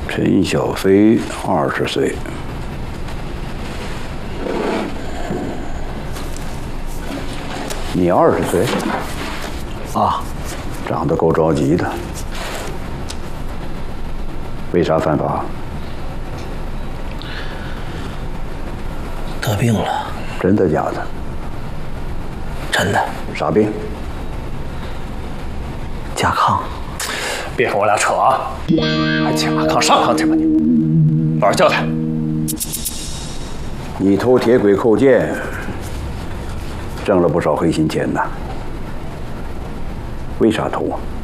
陈小飞20岁，你20岁？ 啊， 长得够着急的。为啥犯法？ 得病了。 真的假的？ 真的。 啥病？ 甲亢。 别跟我俩扯啊！还甲亢上炕去吧你！把人叫他。 你偷铁轨扣件，挣了不少黑心钱呐。为啥偷啊？